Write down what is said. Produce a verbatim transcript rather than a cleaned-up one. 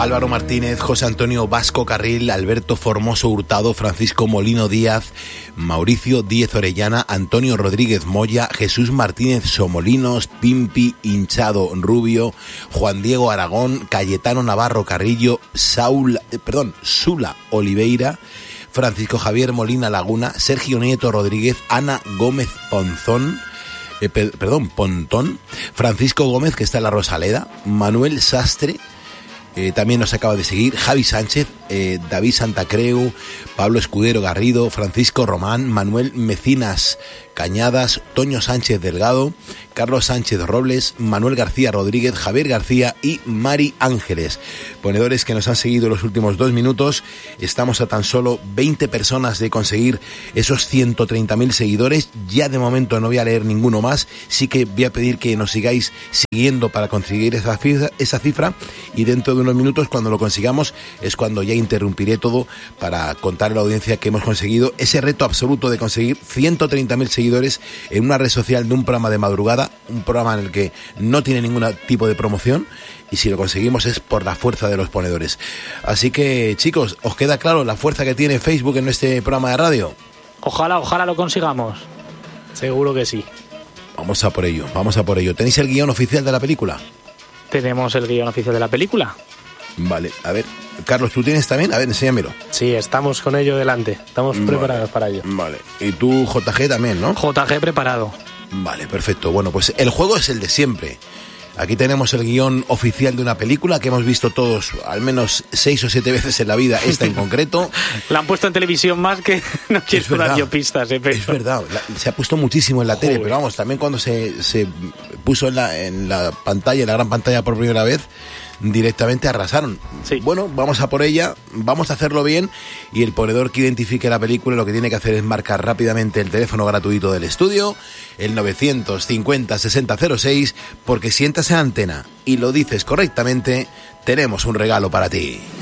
Álvaro Martínez, José Antonio Vasco Carril, Alberto Formoso Hurtado, Francisco Molino Díaz, Mauricio Díez Orellana, Antonio Rodríguez Moya, Jesús Martínez Somolinos, Pimpi Hinchado Rubio, Juan Diego Aragón, Cayetano Navarro Carrillo, Saul, eh, perdón, Sula Oliveira, Francisco Javier Molina Laguna, Sergio Nieto Rodríguez, Ana Gómez Ponzón, eh, pe- perdón, Pontón, Francisco Gómez, que está en la Rosaleda, Manuel Sastre, Eh, también nos acaba de seguir Javi Sánchez, eh, David Santacreu, Pablo Escudero Garrido, Francisco Román, Manuel Mecinas Cañadas, Toño Sánchez Delgado, Carlos Sánchez Robles, Manuel García Rodríguez, Javier García y Mari Ángeles. Ponedores que nos han seguido los últimos dos minutos. Estamos a tan solo veinte personas de conseguir esos ciento treinta mil seguidores. Ya de momento no voy a leer ninguno más. Sí que voy a pedir que nos sigáis siguiendo para conseguir esa cifra, esa cifra. Y dentro de unos minutos, cuando lo consigamos, es cuando ya interrumpiré todo para contar a la audiencia que hemos conseguido ese reto absoluto de conseguir ciento treinta mil seguidores en una red social de un programa de madrugada, un programa en el que no tiene ningún tipo de promoción, y si lo conseguimos es por la fuerza de los ponedores. Así que, chicos, ¿os queda claro la fuerza que tiene Facebook en este programa de radio? Ojalá, ojalá lo consigamos. Seguro que sí. Vamos a por ello, vamos a por ello. ¿Tenéis el guión oficial de la película? Tenemos el guión oficial de la película. Vale, a ver, Carlos, ¿tú tienes también? A ver, enséñamelo. Sí, estamos con ello delante. Estamos Vale, preparados para ello. Vale, y tú, J G, también, ¿no? J G preparado. Vale, perfecto. Bueno, pues el juego es el de siempre. Aquí tenemos el guión oficial de una película que hemos visto todos al menos seis o siete veces en la vida, esta en concreto. La han puesto en televisión más que no quiero dar yo pistas, eh, pero... Es verdad, la, se ha puesto muchísimo en la Joder. tele, pero vamos, también cuando se, se puso en la, en la pantalla, en la gran pantalla por primera vez, directamente arrasaron. Sí. Bueno, vamos a por ella, vamos a hacerlo bien, y el ponedor que identifique la película lo que tiene que hacer es marcar rápidamente el teléfono gratuito del estudio, el novecientos cincuenta sesenta cero seis, porque sientas en antena y lo dices correctamente, tenemos un regalo para ti.